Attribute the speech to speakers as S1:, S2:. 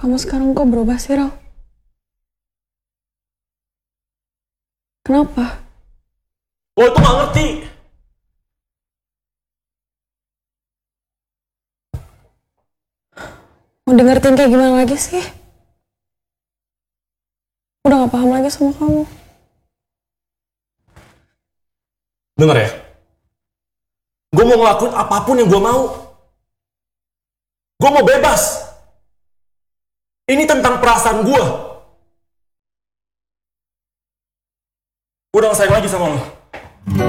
S1: Kamu sekarang kok berubah sih, Ral? Kenapa?
S2: Lo itu gak ngerti.
S1: Mau dengerin kayak gimana lagi sih? Udah gak paham lagi sama kamu.
S2: Dengar ya. Gue mau ngelakuin apapun yang gue mau. Gue mau bebas. Ini tentang perasaan gue. Gue udah gak sayang lagi sama lo.